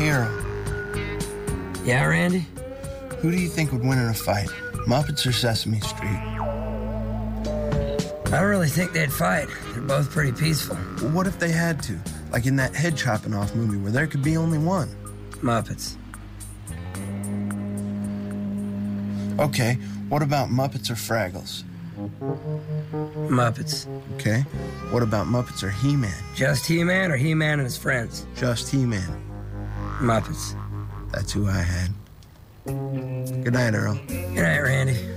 Earl. Yeah, Randy? Who do you think would win in a fight? Muppets or Sesame Street? I don't really think they'd fight. They're both pretty peaceful. Well, what if they had to? Like in that head chopping off movie where there could be only one. Muppets. Okay, what about Muppets or Fraggles? Muppets. Okay, what about Muppets or He-Man? Just He-Man or He-Man and his friends? Just He-Man. Muppets. That's who I had. Good night, Earl. Good night, Randy.